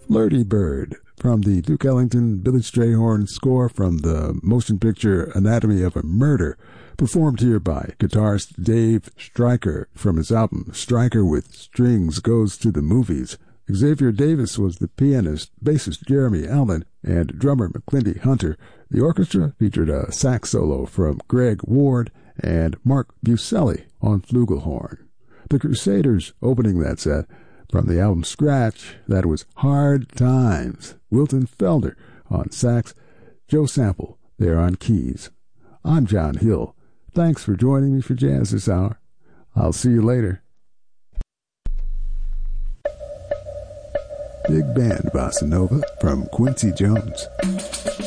Flirty Bird from the Duke Ellington Billy Strayhorn score from the motion picture Anatomy of a Murder, performed here by guitarist Dave Stryker from his album Stryker with Strings Goes to the Movies. Xavier Davis was the pianist, bassist Jeremy Allen, and drummer McClinty Hunter. The orchestra featured a sax solo from Greg Ward and Mark Buselli on flugelhorn. The Crusaders opening that set from the album Scratch, that was Hard Times. Wilton Felder on sax, Joe Sample there on keys. I'm John Hill. Thanks for joining me for Jazz this hour. I'll see you later. Big Band Bossa Nova from Quincy Jones.